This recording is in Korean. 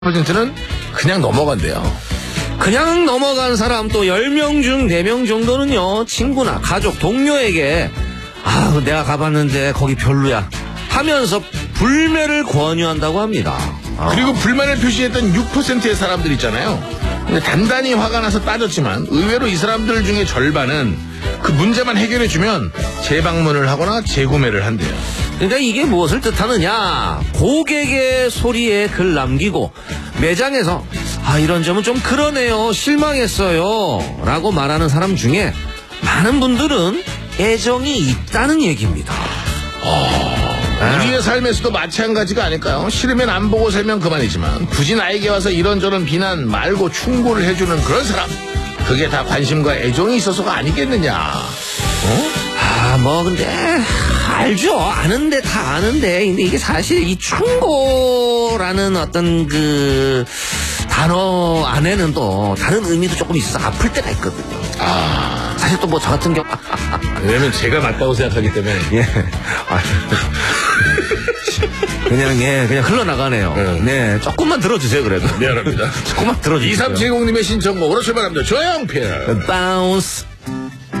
퍼센트는 그냥 넘어간대요. 그냥 넘어간 사람 또 10명 중 4명 정도는요, 친구나 가족, 동료에게 내가 가봤는데 거기 별로야 하면서 불매를 권유한다고 합니다. 그리고 불만을 표시했던 6%의 사람들 있잖아요. 근데 단단히 화가 나서 따졌지만 의외로 이 사람들 중에 절반은 그 문제만 해결해주면 재방문을 하거나 재구매를 한대요. 그러니까 이게 무엇을 뜻하느냐, 고객의 소리에 글 남기고 매장에서 이런 점은 좀 그러네요, 실망했어요 라고 말하는 사람 중에 많은 분들은 애정이 있다는 얘기입니다. 우리의 삶에서도 마찬가지가 아닐까요? 싫으면 안 보고 살면 그만이지만 굳이 나에게 와서 이런저런 비난 말고 충고를 해주는 그런 사람, 그게 다 관심과 애정이 있어서가 아니겠느냐. 근데 알죠, 아는데 다 아는데, 근데 이게 사실 이 충고라는 어떤 그 단어 안에는 또 다른 의미도 조금 있어서 아플 때가 있거든요. 사실 또 뭐 저 같은 경우 왜냐면 제가 맞다고 생각하기 때문에. 그냥 흘러나가네요. 네, 조금만 들어주세요. 그래도 미안합니다. 조금만 들어주세요. 2370님의 신청곡으로 출발합니다. 조영필 바운스.